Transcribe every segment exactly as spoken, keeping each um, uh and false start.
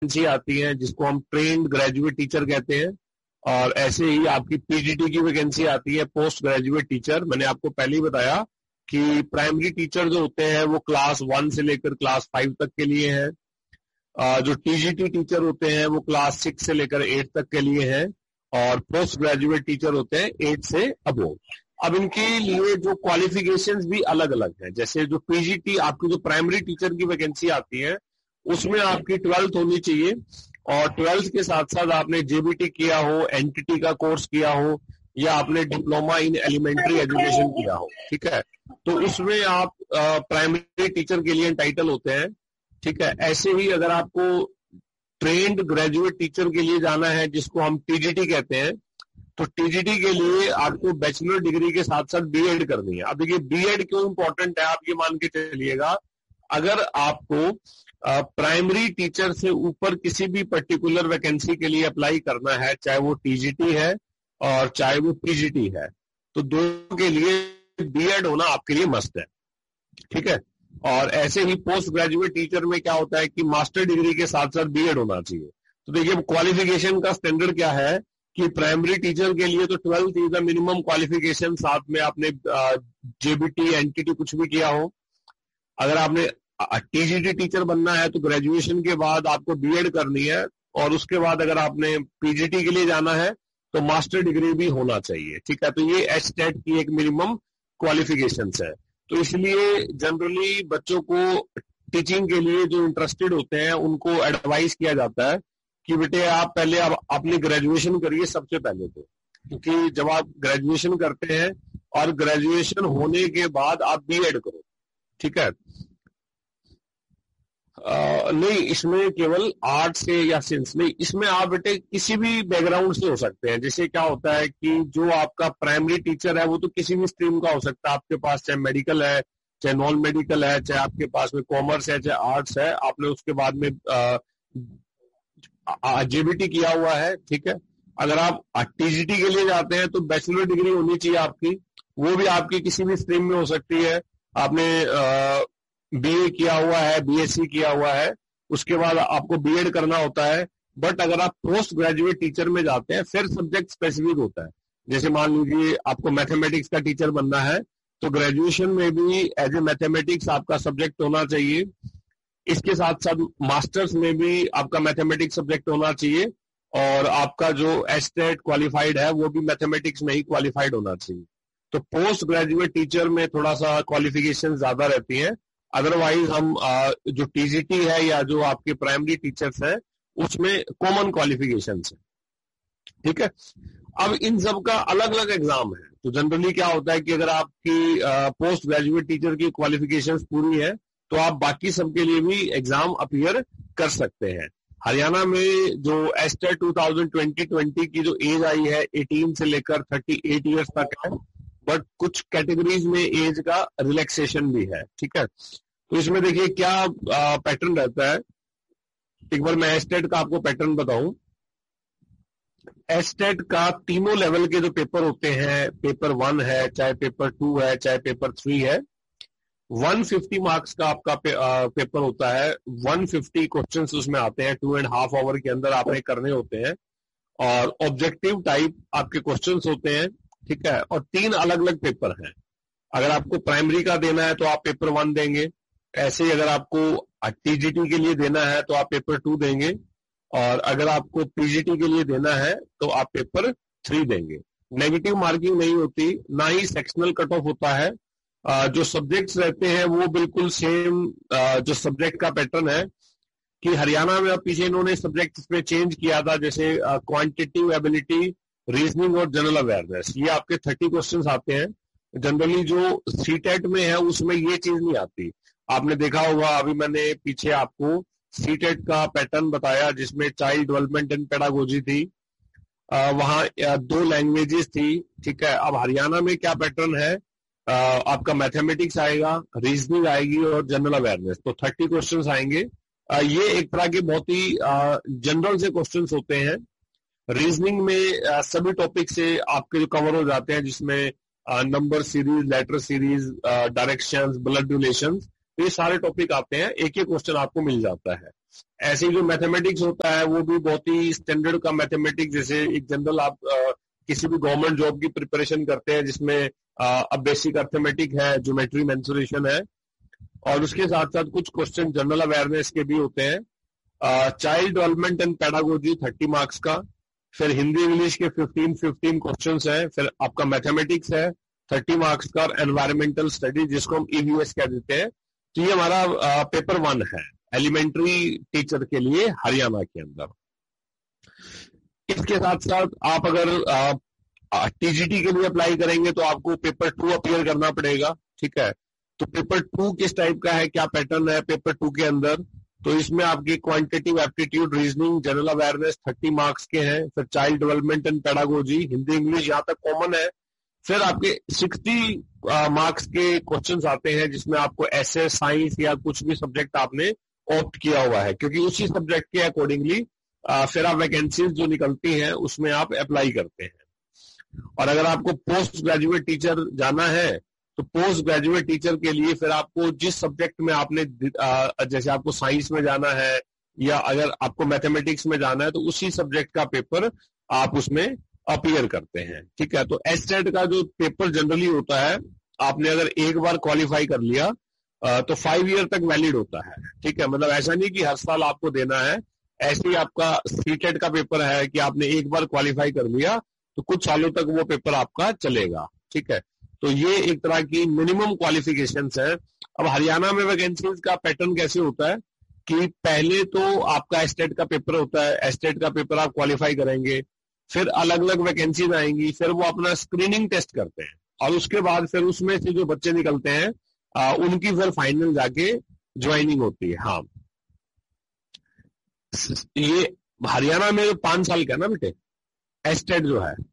Vacancy आती है जिसको हम ट्रेंड ग्रेजुएट टीचर कहते हैं, और ऐसे ही आपकी पीजीटी की वैकेंसी आती है, पोस्ट ग्रेजुएट टीचर। मैंने आपको पहले ही बताया कि प्राइमरी टीचर जो होते हैं वो क्लास वन से लेकर क्लास फाइव तक के लिए है, जो टीजीटी टीचर होते हैं वो क्लास सिक्स से लेकर एट तक के लिए है, और पोस्ट ग्रेजुएट टीचर होते हैं एट से अबोव। अब इनके लिए जो क्वालिफिकेशंस भी अलग अलग है, जैसे जो पीजीटी आपकी जो प्राइमरी टीचर की वैकेंसी आती है उसमें आपकी ट्वेल्थ होनी चाहिए, और ट्वेल्थ के साथ साथ आपने जेबीटी किया हो, एनटीटी का कोर्स किया हो, या आपने डिप्लोमा इन एलिमेंट्री एजुकेशन किया हो, ठीक है, तो उसमें आप प्राइमरी टीचर के लिए एंटाइटल होते हैं, ठीक है। ऐसे ही अगर आपको ट्रेंड ग्रेजुएट टीचर के लिए जाना है जिसको हम टीजीटी कहते हैं, तो टीजीटी के लिए आपको बैचलर डिग्री के साथ साथ बीएड करनी है। अब देखिए बीएड क्यों इंपॉर्टेंट है, आप ये मान के चलिएगा, अगर आपको प्राइमरी टीचर से ऊपर किसी भी पर्टिकुलर वैकेंसी के लिए अप्लाई करना है, चाहे वो टीजीटी है और चाहे वो पीजीटी है, तो दोनों के लिए बीएड होना आपके लिए मस्ट है, ठीक है। और ऐसे ही पोस्ट ग्रेजुएट टीचर में क्या होता है कि मास्टर डिग्री के साथ साथ बीएड होना चाहिए। तो देखिए क्वालिफिकेशन का स्टैंडर्ड क्या है कि प्राइमरी टीचर के लिए तो twelfth is the minimum qualification, साथ में आपने जेबीटी एनटीटी कुछ भी किया हो। अगर आपने टीजीटी टीचर बनना है तो ग्रेजुएशन के बाद आपको बीएड करनी है, और उसके बाद अगर आपने पीजीटी के लिए जाना है तो मास्टर डिग्री भी होना चाहिए, ठीक है। तो ये एचटेट की एक मिनिमम क्वालिफिकेशंस है। तो इसलिए जनरली बच्चों को टीचिंग के लिए जो इंटरेस्टेड होते हैं उनको एडवाइस किया जाता है कि बेटे आप पहले आप अपनी ग्रेजुएशन करिए सबसे पहले तो, क्योंकि जब आप ग्रेजुएशन करते हैं और ग्रेजुएशन होने के बाद आप बीएड करो, ठीक है। आ, नहीं, इसमें केवल आर्ट से या साइंस नहीं, इसमें आप बेटे किसी भी बैकग्राउंड से हो सकते हैं। जैसे क्या होता है कि जो आपका प्राइमरी टीचर है वो तो किसी भी स्ट्रीम का हो सकता है, आपके पास चाहे मेडिकल है, चाहे नॉन मेडिकल है, चाहे आपके पास में कॉमर्स है, चाहे आर्ट्स है, आपने उसके बाद में जेबीटी किया हुआ है, ठीक है। अगर आप टीजीटी के लिए जाते हैं तो बैचलर डिग्री होनी चाहिए आपकी, वो भी आपकी किसी भी स्ट्रीम में हो सकती है। आपने आ, बीए किया हुआ है, बीएससी किया हुआ है, उसके बाद आपको बीएड करना होता है। बट अगर आप पोस्ट ग्रेजुएट टीचर में जाते हैं फिर सब्जेक्ट स्पेसिफिक होता है। जैसे मान लीजिए आपको मैथमेटिक्स का टीचर बनना है तो ग्रेजुएशन में भी एज ए मैथमेटिक्स आपका सब्जेक्ट होना चाहिए, इसके साथ साथ मास्टर्स में भी आपका मैथमेटिक्स सब्जेक्ट होना चाहिए, और आपका जो एस्टेट क्वालिफाइड है वो भी मैथमेटिक्स में ही क्वालिफाइड होना चाहिए। तो पोस्ट ग्रेजुएट टीचर में थोड़ा सा क्वालिफिकेशन ज्यादा रहती है। अदरवाइज हम जो टीजीटी है या जो आपके प्राइमरी टीचर्स हैं उसमें कॉमन क्वालिफिकेशंस है, ठीक है। अब इन सब का अलग अलग एग्जाम है। तो जनरली क्या होता है कि अगर आपकी पोस्ट ग्रेजुएट टीचर की क्वालिफिकेशंस पूरी है तो आप बाकी सबके लिए भी एग्जाम अपीयर कर सकते हैं। हरियाणा में जो एस्टेट टू थाउजेंड ट्वेंटी की जो एज आई है अठारह से लेकर अड़तीस इयर्स तक है, बट कुछ कैटेगरीज में एज का रिलैक्सेशन भी है, ठीक है। तो इसमें देखिए क्या पैटर्न रहता है। एक बार मैं एस्टेट का आपको पैटर्न बताऊं। एस्टेट का तीनों लेवल के जो पेपर होते हैं, पेपर वन है, चाहे पेपर टू है, चाहे पेपर थ्री है, एक सौ पचास मार्क्स का आपका पे, आ, पेपर होता है। एक सौ पचास क्वेश्चंस उसमें आते हैं, टू एंड हाफ आवर के अंदर आपने करने होते हैं, और ऑब्जेक्टिव टाइप आपके क्वेश्चंस होते हैं, ठीक है। और तीन अलग अलग पेपर हैं। अगर आपको प्राइमरी का देना है तो आप पेपर वन देंगे, ऐसे ही अगर आपको टीजीटी के लिए देना है तो आप पेपर टू देंगे, और अगर आपको पीजीटी के लिए देना है तो आप पेपर थ्री देंगे। नेगेटिव मार्किंग नहीं होती, ना ही सेक्शनल कट ऑफ होता है। जो सब्जेक्ट्स रहते हैं वो बिल्कुल सेम जो सब्जेक्ट का पैटर्न है कि हरियाणा में अब पीछे इन्होंने सब्जेक्ट्स में चेंज किया था, जैसे क्वांटिटेटिव एबिलिटी, रीजनिंग और जनरल अवेयरनेस, ये आपके थर्टी क्वेश्चंस आते हैं। जनरली जो सीटेट में है उसमें ये चीज नहीं आती। आपने देखा होगा, अभी मैंने पीछे आपको सीटेट का पैटर्न बताया जिसमें चाइल्ड डेवलपमेंट एंड पेडागोजी थी, वहां दो लैंग्वेजेस थी, ठीक है। अब हरियाणा में क्या पैटर्न है, आ, आपका मैथमेटिक्स आएगा, रीजनिंग आएगी और जनरल अवेयरनेस, तो थर्टी क्वेश्चंस आएंगे। आ, ये एक तरह के बहुत ही जनरल से क्वेश्चंस होते हैं। रीजनिंग में आ, सभी टॉपिक से आपके जो कवर हो जाते हैं, जिसमें number series, letter series, directions, blood relations, ये सारे टॉपिक आते हैं, एक एक क्वेश्चन आपको मिल जाता है। ऐसे ही जो मैथमेटिक्स होता है वो भी बहुत ही स्टैंडर्ड का मैथमेटिक्स, जैसे एक जनरल आप आ, किसी भी गवर्नमेंट जॉब की प्रिपरेशन करते हैं जिसमें आ, अब बेसिक अर्थमेटिक है, ज्योमेट्री, मेंसुरेशन है, और उसके साथ साथ कुछ क्वेश्चन जनरल अवेयरनेस के भी होते हैं। Child development and pedagogy thirty marks का, फिर हिंदी इंग्लिश के फिफ्टीन फिफ्टीन क्वेश्चंस हैं, फिर आपका मैथमेटिक्स है थर्टी मार्क्स का, और एनवायरमेंटल स्टडी जिसको हम ईवीएस कह देते हैं। तो ये हमारा आ, पेपर वन है एलिमेंट्री टीचर के लिए हरियाणा के अंदर। इसके साथ साथ आप अगर टीजीटी के लिए अप्लाई करेंगे तो आपको पेपर टू अपीयर करना पड़ेगा, ठीक है। तो पेपर टू किस टाइप का है, क्या पैटर्न है पेपर टू के अंदर, तो इसमें आपकी quantitative aptitude, reasoning, general awareness thirty marks के हैं, फिर child development and pedagogy, Hindi English यहाँ तक कॉमन है, फिर आपके सिक्सटी मार्क्स के क्वेश्चंस आते हैं जिसमें आपको ऐसे साइंस या कुछ भी सब्जेक्ट आपने ऑप्ट किया हुआ है, क्योंकि उसी सब्जेक्ट के अकॉर्डिंगली फिर आप वैकेंसीज जो निकलती हैं उसमें आप अप्लाई करते हैं। और अगर आपको पोस्ट ग्रेजुएट टीचर जाना है तो पोस्ट ग्रेजुएट टीचर के लिए फिर आपको जिस सब्जेक्ट में आपने, जैसे आपको साइंस में जाना है या अगर आपको मैथमेटिक्स में जाना है, तो उसी सब्जेक्ट का पेपर आप उसमें अपीयर करते हैं, ठीक है। तो एस्टेट का जो पेपर जनरली होता है, आपने अगर एक बार क्वालिफाई कर लिया तो फाइव ईयर तक वैलिड होता है, ठीक है। मतलब ऐसा नहीं कि हर साल आपको देना है, ऐसे ही आपका सीटेट का पेपर है कि आपने एक बार क्वालिफाई कर लिया तो कुछ सालों तक वो पेपर आपका चलेगा, ठीक है। तो ये एक तरह की मिनिमम क्वालिफिकेशंस है। अब हरियाणा में वैकेंसीज का पैटर्न कैसे होता है कि पहले तो आपका एस्टेट का पेपर होता है, एस्टेट का पेपर आप क्वालिफाई करेंगे, फिर अलग अलग वैकेंसीज आएंगी, फिर वो अपना स्क्रीनिंग टेस्ट करते हैं, और उसके बाद फिर उसमें से जो बच्चे निकलते हैं आ, उनकी फिर फाइनल जाके ज्वाइनिंग होती है। हाँ, ये हरियाणा में पांच साल का ना बेटे एस्टेट जो है,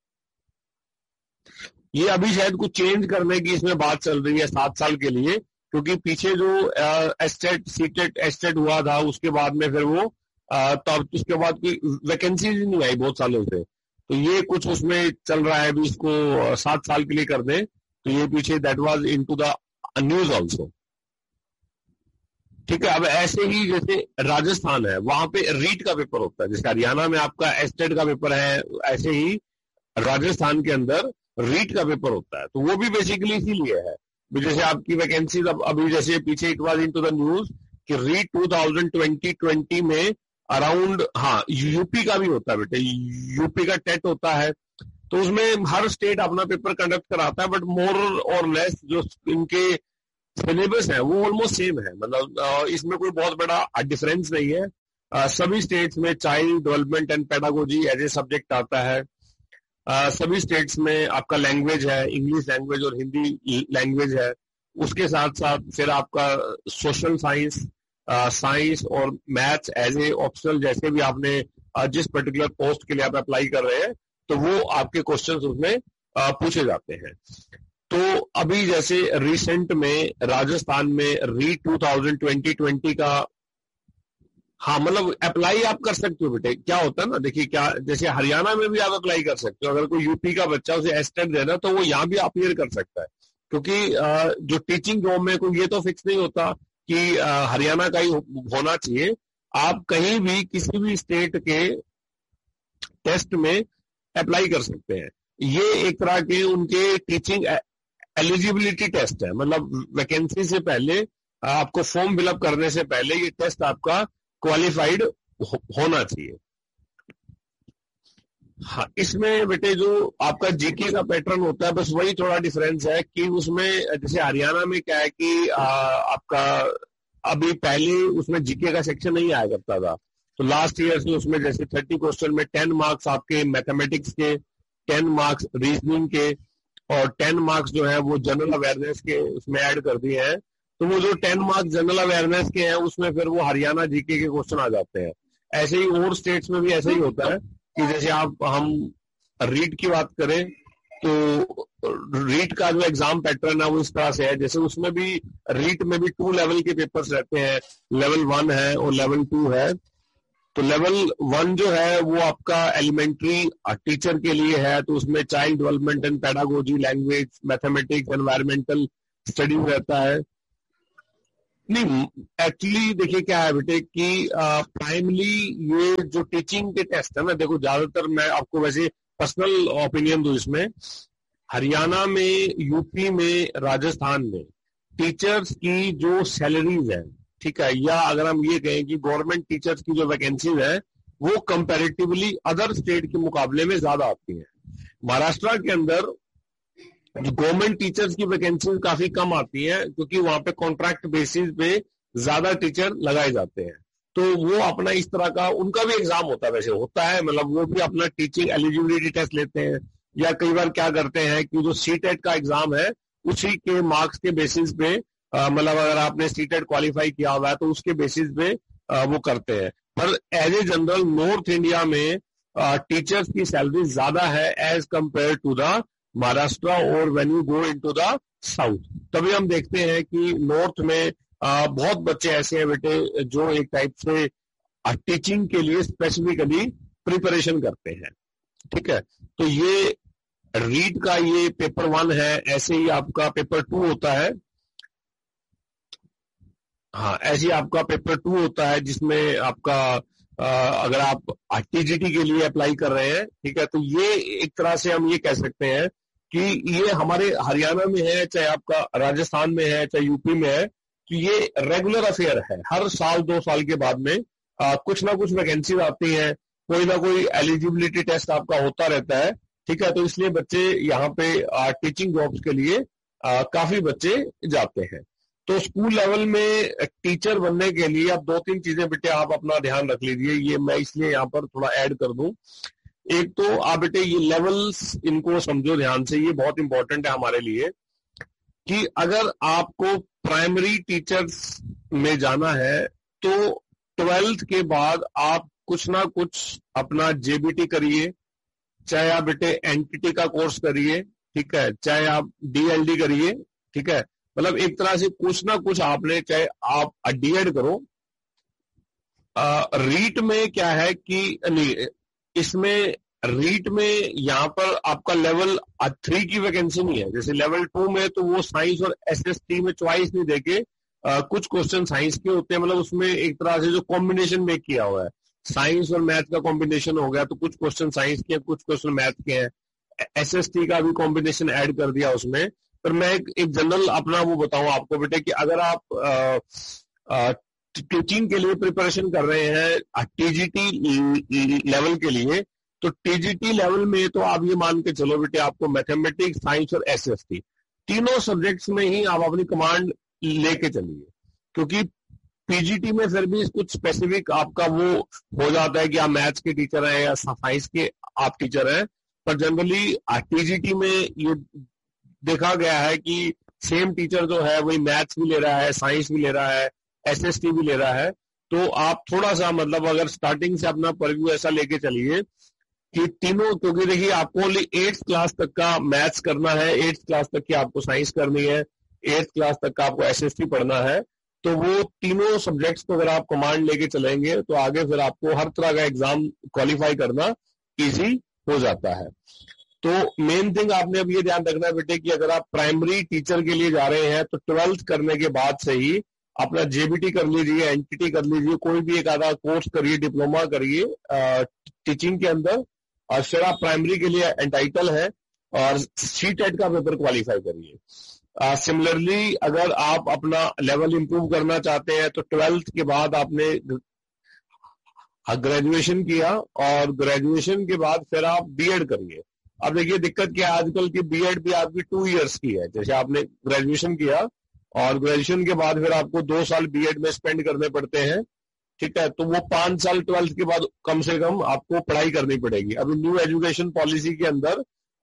ये अभी शायद कुछ चेंज करने की इसमें बात चल रही है सात साल के लिए, क्योंकि पीछे जो एस्टेट सीटेट एस्टेट हुआ था उसके बाद में फिर वो तब उसके बाद कोई वैकेंसी नहीं आई बहुत सालों से, तो ये कुछ उसमें चल रहा है अभी इसको सात साल के लिए कर दें, तो ये पीछे that was into the news also, ठीक है। अब ऐसे ही जैसे राजस्थान है वहां पे रीट का पेपर होता है, जैसे हरियाणा में आपका एस्टेट का पेपर है, ऐसे ही राजस्थान के अंदर रीट का पेपर होता है। तो वो भी बेसिकली इसीलिए है, जैसे आपकी वैकेंसी अब अभी जैसे पीछे it was into the news कि रीट टू थाउजेंड ट्वेंटी में अराउंड, हाँ यूपी का भी होता है बेटे, यूपी का टेट होता है, तो उसमें हर स्टेट अपना पेपर कंडक्ट कराता है, बट मोर और लेस जो इनके सिलेबस है वो ऑलमोस्ट सेम है, मतलब इसमें कोई बहुत बड़ा डिफरेंस नहीं है। आ, सभी स्टेट्स में child development and pedagogy as a subject आता है, आ, सभी स्टेट्स में आपका लैंग्वेज है, इंग्लिश लैंग्वेज और हिंदी लैंग्वेज है, उसके साथ साथ फिर आपका सोशल साइंस, साइंस और मैथ्स एज ए ऑप्शनल, जैसे भी आपने आ, जिस पर्टिकुलर पोस्ट के लिए आप अप्लाई कर रहे हैं तो वो आपके क्वेश्चंस उसमें आ, पूछे जाते हैं। तो अभी जैसे रिसेंट में राजस्थान में री टू थाउजेंड ट्वेंटी का, हाँ मतलब अप्लाई आप कर सकते हो बेटे, क्या होता है ना, देखिए क्या, जैसे हरियाणा में भी आप अप्लाई कर सकते हो, अगर कोई यूपी का बच्चा उसे एस्टेट देना तो वो यहाँ भी अपीयर कर सकता है, क्योंकि जो टीचिंग जॉब में कोई ये तो फिक्स नहीं होता कि हरियाणा का ही होना चाहिए, आप कहीं भी किसी भी स्टेट के टेस्ट में अप्लाई कर सकते हैं। ये एक तरह के उनके टीचिंग एलिजिबिलिटी टेस्ट है, मतलब वैकेंसी से पहले आपको फॉर्म फिलअप करने से पहले ये टेस्ट आपका क्वालिफाइड हो, होना चाहिए। हाँ, इसमें बेटे जो आपका जीके का पैटर्न होता है बस वही थोड़ा डिफरेंस है कि उसमें जैसे हरियाणा में क्या है कि आ, आपका अभी पहले उसमें जीके का सेक्शन नहीं आया करता था, तो लास्ट ईयर से उसमें जैसे थर्टी क्वेश्चन में टेन मार्क्स आपके मैथमेटिक्स के, टेन मार्क्स रीजनिंग के और टेन मार्क्स जो है वो जनरल अवेयरनेस के उसमें ऐड कर दिए हैं। तो वो जो टेन मार्क्स जनरल अवेयरनेस के हैं उसमें फिर वो हरियाणा जीके के क्वेश्चन आ जाते हैं। ऐसे ही और स्टेट्स में भी ऐसा ही होता है कि जैसे आप हम रीट की बात करें तो रीट का जो एग्जाम पैटर्न है वो इस तरह से है, जैसे उसमें भी रीट में भी टू लेवल के पेपर्स रहते हैं, लेवल वन है और लेवल टू है। तो लेवल वन जो है वो आपका एलिमेंट्री टीचर के लिए है, तो उसमें child development and pedagogy, language, mathematics, environmental studies रहता है। नहीं, एक्चुअली देखिए क्या है बेटे कि प्राइमली ये जो टीचिंग के टेस्ट है ना, देखो ज्यादातर मैं आपको वैसे पर्सनल ओपिनियन दूं इसमें, हरियाणा में, यूपी में, राजस्थान में टीचर्स की जो सैलरीज है, ठीक है, या अगर हम ये कहें कि गवर्नमेंट टीचर्स की जो वैकेंसीज है वो कंपैरेटिवली अदर स्टेट के मुकाबले में ज्यादा आती है। महाराष्ट्र के अंदर जो गवर्नमेंट टीचर्स की वैकेंसीज काफी कम आती है क्योंकि वहां पे कॉन्ट्रैक्ट बेसिस पे ज्यादा टीचर लगाए जाते हैं। तो वो अपना इस तरह का उनका भी एग्जाम होता है, वैसे होता है, मतलब वो भी अपना टीचिंग एलिजिबिलिटी टेस्ट लेते हैं, या कई बार क्या करते हैं कि जो सीटेट का एग्जाम है उसी के मार्क्स के बेसिस पे, मतलब अगर आपने सीटेट क्वालिफाई किया हुआ है तो उसके बेसिस पे आ, वो करते हैं। पर as a general north India में टीचर्स की सैलरी ज्यादा है as compare to the Maharashtra और when you go into the south. तभी हम देखते हैं कि नॉर्थ में आ, बहुत बच्चे ऐसे हैं बेटे जो एक टाइप से टीचिंग के लिए स्पेसिफिकली प्रिपरेशन करते हैं, ठीक है। तो ये रीड का ये पेपर वन है, ऐसे ही आपका पेपर टू होता है, हाँ ऐसे ही आपका पेपर टू होता है जिसमें आपका आ, अगर आप टीजीटी के लिए अप्लाई कर रहे हैं, ठीक है, तो ये एक तरह से हम ये कह सकते हैं कि ये हमारे हरियाणा में है, चाहे आपका राजस्थान में है, चाहे यूपी में है, तो ये रेगुलर अफेयर है। हर साल दो साल के बाद में आ, कुछ ना कुछ वैकेंसी आती है, कोई ना कोई एलिजिबिलिटी टेस्ट आपका होता रहता है, ठीक है। तो इसलिए बच्चे यहाँ पे टीचिंग जॉब्स के लिए आ, काफी बच्चे जाते हैं। तो स्कूल लेवल में टीचर बनने के लिए अब दो तीन चीजें बेटे आप अपना ध्यान रख लीजिए, ये मैं इसलिए यहाँ पर थोड़ा ऐड कर दूं। एक तो आप बेटे ये लेवल्स इनको समझो ध्यान से, ये बहुत इंपॉर्टेंट है हमारे लिए कि अगर आपको प्राइमरी टीचर्स में जाना है तो ट्वेल्थ के बाद आप कुछ ना कुछ अपना जेबीटी करिए, चाहे आप बेटे एनटीटी का कोर्स करिए, ठीक है, चाहे आप डीएलडी करिए, ठीक है, मतलब एक तरह से कुछ ना कुछ आपने, चाहे आप डीएड करो। आ, रीट में क्या है कि नहीं, इसमें रीट में यहाँ पर आपका लेवल थ्री की वैकेंसी नहीं है, जैसे लेवल टू में तो वो साइंस और एसएसटी में चॉइस नहीं देके आ, कुछ क्वेश्चन साइंस के होते हैं, मतलब उसमें एक तरह से जो कॉम्बिनेशन मेक किया हुआ है, साइंस और मैथ का कॉम्बिनेशन हो गया, तो कुछ क्वेश्चन साइंस के हैं, कुछ क्वेश्चन मैथ के हैं, एसएसटी का भी कॉम्बिनेशन ऐड कर दिया उसमें। पर मैं एक, एक जनरल अपना वो बताऊं आपको बेटे कि अगर आप टीचिंग के लिए प्रिपरेशन कर रहे हैं टीजीटी लेवल के लिए, तो टीजीटी लेवल में तो आप ये मान के चलो बेटे आपको मैथमेटिक्स, साइंस और एसएसटी तीनों सब्जेक्ट्स में ही आप अपनी कमांड लेके चलिए, क्योंकि पीजीटी में फिर भी कुछ स्पेसिफिक आपका वो हो जाता है कि आप मैथ्स के टीचर हैं या साइंस के आप टीचर हैं। पर जनरली टीजीटी में ये देखा गया है कि सेम टीचर जो है वही मैथ्स भी ले रहा है, साइंस भी ले रहा है, एसएसटी भी ले रहा है। तो आप थोड़ा सा मतलब अगर स्टार्टिंग से अपना परव्यू ऐसा लेके चलिए कि तीनों, क्योंकि देखिए आपको ओनली एट्थ क्लास तक का मैथ्स करना है, एट्थ क्लास तक की आपको साइंस करनी है, एट्थ क्लास तक का आपको एसएसटी पढ़ना है, तो वो तीनों सब्जेक्ट्स को अगर आप कमांड लेके चलेंगे तो आगे फिर आपको हर तरह का एग्जाम क्वालिफाई करना इजी हो जाता है। तो मेन थिंग आपने अब ये ध्यान रखना है बेटे कि अगर आप प्राइमरी टीचर के लिए जा रहे हैं तो ट्वेल्थ करने के बाद से ही अपना जेबीटी कर लीजिए, एनटीटी कर लीजिए, कोई भी एक आधा कोर्स करिए, डिप्लोमा करिए टीचिंग के अंदर, और फिर आप प्राइमरी के लिए एंटाइटल है और सीटेट का पेपर क्वालिफाई करिए। सिमिलरली अगर आप अपना लेवल इंप्रूव करना चाहते हैं तो ट्वेल्थ के बाद आपने ग्रेजुएशन किया और ग्रेजुएशन के बाद फिर आप बीएड करिए। अब देखिए दिक्कत क्या है, आजकल की बीएड भी आपकी टू इयर्स की है, जैसे आपने ग्रेजुएशन किया और ग्रेजुएशन के बाद फिर आपको दो साल बीएड में स्पेंड करने पड़ते हैं, ठीक है, तो वो पांच साल ट्वेल्थ के बाद कम से कम आपको पढ़ाई करनी पड़ेगी। अभी न्यू एजुकेशन पॉलिसी के अंदर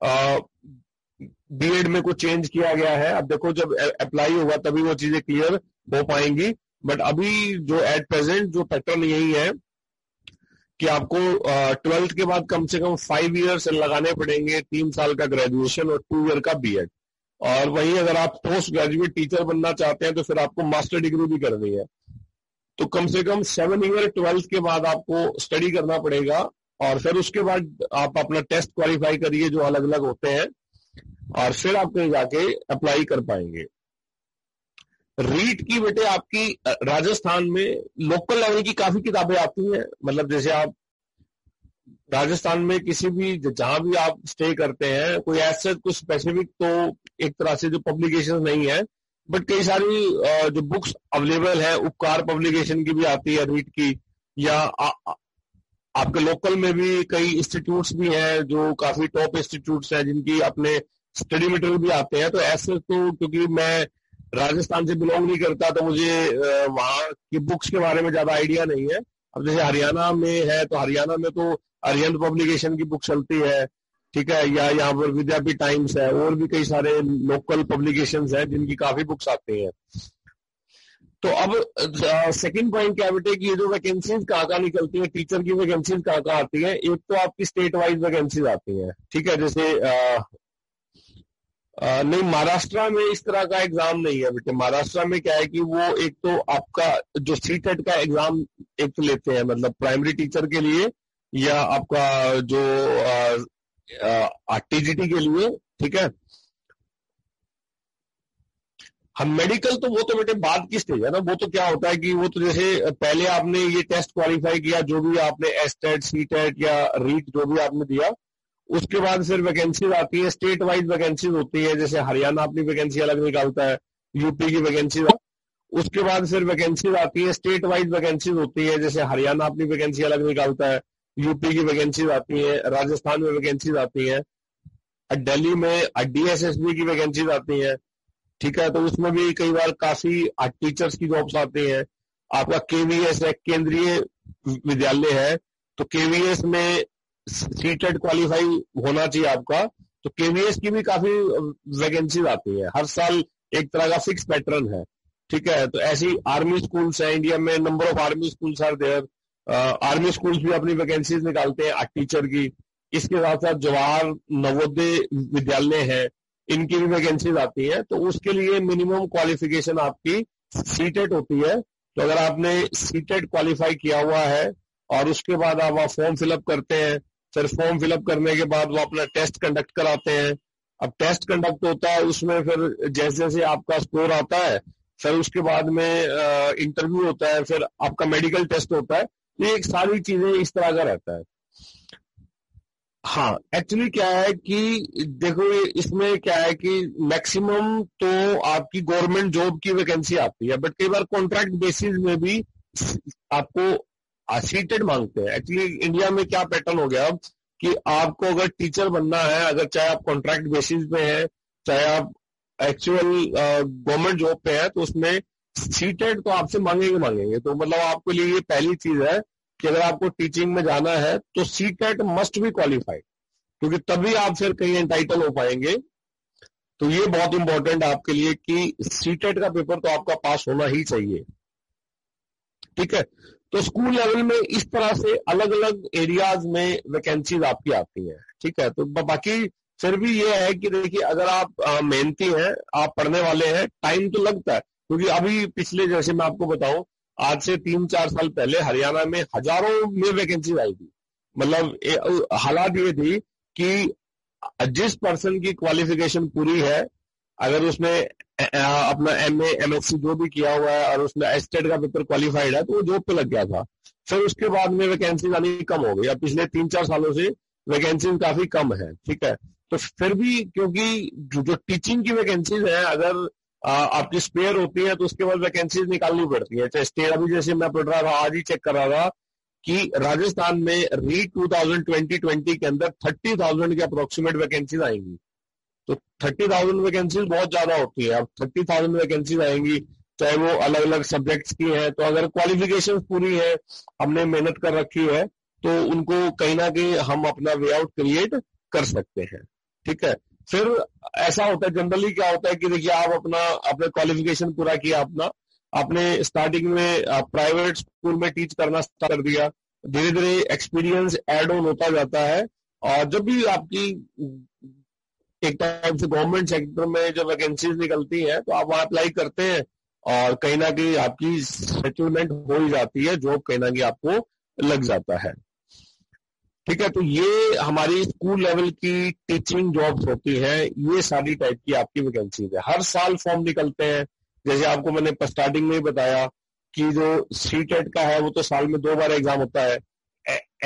बीएड में कुछ चेंज किया गया है, अब देखो जब अप्लाई होगा तभी वो चीजें क्लियर हो पाएंगी। बट अभी जो एट प्रेजेंट जो पैटर्न यही है कि आपको ट्वेल्थ के बाद कम से कम फाइव ईयर्स लगाने पड़ेंगे, तीन साल का ग्रेजुएशन और टू ईयर का बीएड। और वहीं अगर आप पोस्ट ग्रेजुएट टीचर बनना चाहते हैं तो फिर आपको मास्टर डिग्री भी करनी है, तो कम से कम सेवन ईयर ट्वेल्थ के बाद आपको स्टडी करना पड़ेगा और फिर उसके बाद आप अपना टेस्ट क्वालिफाई करिए जो अलग अलग होते हैं और फिर आप कहीं जाके अप्लाई कर पाएंगे। रीट की बेटे आपकी राजस्थान में लोकल लेवल की काफी किताबें आती हैं, मतलब जैसे आप राजस्थान में किसी भी जहां भी आप स्टे करते हैं, कोई ऐसे कुछ स्पेसिफिक तो एक तरह से जो पब्लिकेशन नहीं है, बट कई सारी जो बुक्स अवेलेबल है, उपकार पब्लिकेशन की भी आती है रीट की, या आ, आ, आपके लोकल में भी कई इंस्टीट्यूट्स भी हैं जो काफी टॉप इंस्टीट्यूट्स हैं जिनकी अपने स्टडी मटेरियल भी आते हैं। तो ऐसे तो क्योंकि मैं राजस्थान से बिलोंग नहीं करता तो मुझे वहाँ की बुक्स के बारे में ज्यादा आइडिया नहीं है। अब जैसे हरियाणा में है तो हरियाणा में तो अरिहंत पब्लिकेशन की बुक चलती है, ठीक है, या यहाँ पर विद्यापीठ टाइम्स है, और भी कई सारे लोकल पब्लिकेशंस हैं जिनकी काफी बुक्स आती हैं। तो अब सेकंड पॉइंट क्या बेटे कि ये जो वैकेंसीज कहाँ कहाँ निकलती है, टीचर की वैकेंसीज कहाँ कहाँ आती है। एक तो आपकी स्टेट वाइज वैकेंसीज आती है, ठीक है, जैसे आ, आ, नहीं महाराष्ट्र में इस तरह का एग्जाम नहीं है बेटे। महाराष्ट्र में क्या है कि वो एक तो आपका जो सीटेट का एग्जाम एक तो लेते हैं, मतलब प्राइमरी टीचर के लिए, या आपका जो टीजीटी के लिए, ठीक है। हम मेडिकल तो वो तो बेटे बाद की स्टेज है ना, वो तो क्या होता है कि वो तो जैसे पहले आपने ये टेस्ट क्वालिफाई किया, जो भी आपने एसटेट सीटेट या रीट जो भी आपने दिया, उसके बाद फिर वैकेंसीज आती है, स्टेट वाइज वैकेंसीज होती है। जैसे हरियाणा अपनी वैकेंसी अलग निकालता है, यूपी की वैकेंसी, उसके बाद फिर वैकेंसीज आती है, स्टेट वाइज वैकेंसीज होती है। जैसे हरियाणा अपनी वैकेंसी अलग निकालता है, यूपी की वैकेंसीज आती है, राजस्थान में वैकेंसीज आती है, दिल्ली में डीएसएसबी की वैकेंसीज आती है, ठीक है। तो उसमें भी कई बार काफी टीचर्स की जॉब्स आती हैं। आपका केवीएस है, केंद्रीय विद्यालय है, तो केवीएस में सीटेट क्वालिफाई होना चाहिए आपका, तो केवीएस की भी काफी वैकेंसीज आती है। हर साल एक तरह का फिक्स पैटर्न है, ठीक है। तो ऐसी आर्मी स्कूल्स है इंडिया में, number of army schools are there, army schools भी अपनी वैकेंसीज निकालते हैं टीचर की। इसके साथ साथ जवाहर नवोदय विद्यालय है, इनकी भी वैकेंसीज आती है। तो उसके लिए मिनिमम क्वालिफिकेशन आपकी सीटेट होती है। तो अगर आपने सीटेट क्वालिफाई किया हुआ है और उसके बाद आप फॉर्म फिलअप करते हैं, फिर फॉर्म फिलअप करने के बाद वो अपना टेस्ट कंडक्ट कराते हैं। अब टेस्ट कंडक्ट होता है, उसमें फिर जैसे जैसे आपका स्कोर आता है, फिर उसके बाद में इंटरव्यू होता है, फिर आपका मेडिकल टेस्ट होता है। ये एक सारी चीजें इस तरह का रहता है। हाँ, एक्चुअली क्या है कि देखो इसमें क्या है कि मैक्सिमम तो आपकी गवर्नमेंट जॉब की वैकेंसी आती है, बट कई बार कॉन्ट्रैक्ट बेसिस में भी आपको सीटेड मांगते हैं। एक्चुअली इंडिया में क्या पैटर्न हो गया अब कि आपको अगर टीचर बनना है, अगर चाहे आप कॉन्ट्रैक्ट बेसिस पे है, चाहे आप एक्चुअल गवर्नमेंट जॉब पे है, तो उसमें सीटेड तो आपसे मांगेंगे मांगेंगे। तो मतलब आपके लिए ये पहली चीज है कि अगर आपको टीचिंग में जाना है तो सीटेट मस्ट बी क्वालिफाइड, क्योंकि तभी आप फिर कहीं एंटाइटल हो पाएंगे। तो ये बहुत इंपॉर्टेंट आपके लिए कि सीटेट का पेपर तो आपका पास होना ही चाहिए, ठीक है। तो स्कूल लेवल में इस तरह से अलग अलग एरियाज में वैकेंसीज आपकी आती है, ठीक है। तो बाकी फिर भी ये है कि देखिए अगर आप मेहनती हैं, आप पढ़ने वाले हैं, टाइम तो लगता है, क्योंकि अभी पिछले जैसे मैं आपको बताऊं, आज से तीन चार साल पहले हरियाणा में हजारों में वैकेंसी आई थी। मतलब हालात ये थी कि जिस पर्सन की क्वालिफिकेशन पूरी है, अगर उसने अपना एमए एमएससी जो भी किया हुआ है और उसने एस्टेट का पेपर क्वालिफाइड है, तो वो जॉब पे लग गया था। फिर उसके बाद में वैकेंसी आनी कम हो गई। अब पिछले तीन चार सालों से वैकेंसी काफी कम है, ठीक है। तो फिर भी क्योंकि जो, जो टीचिंग की वैकेंसीज है, अगर आ, आपकी स्पेयर होती है तो उसके बाद वैकेंसीज निकालनी पड़ती है। चाहे स्टेट, अभी जैसे मैं पढ़ रहा था, आज ही चेक कर रहा था कि राजस्थान में री टू थाउजेंड ट्वेंटी ट्वेंटी के अंदर थर्टी थाउजेंड के अप्रोक्सीमेट वैकेंसीज आएंगी। तो थर्टी थाउजेंड वैकेंसीज बहुत ज्यादा होती है। अब थर्टी थाउजेंड वैकेंसीज आएंगी, चाहे वो अलग अलग सब्जेक्ट्स की है। तो अगर क्वालिफिकेशन पूरी है, हमने मेहनत कर रखी है, तो उनको कहीं ना कहीं हम अपना वे आउट क्रिएट कर सकते हैं, ठीक है। फिर ऐसा होता है, जनरली क्या होता है कि देखिए आप अपना अपने क्वालिफिकेशन पूरा किया, अपना आपने स्टार्टिंग में प्राइवेट स्कूल में टीच करना स्टार्ट कर दिया, धीरे धीरे एक्सपीरियंस ऐड ऑन होता जाता है। और जब भी आपकी एक टाइम से गवर्नमेंट सेक्टर में जब वैकेंसीज निकलती है, तो आप वहां अप्लाई करते हैं और कहीं ना कहीं आपकी सेटलमेंट हो ही जाती है, जॉब कहीं ना कहीं आपको लग जाता है, ठीक है। तो ये हमारी स्कूल लेवल की टीचिंग जॉब्स होती है। ये सारी टाइप की आपकी वैकेंसीज है। हर साल फॉर्म निकलते हैं, जैसे आपको मैंने स्टार्टिंग में ही बताया कि जो सी टेट का है वो तो साल में दो बार एग्जाम होता है।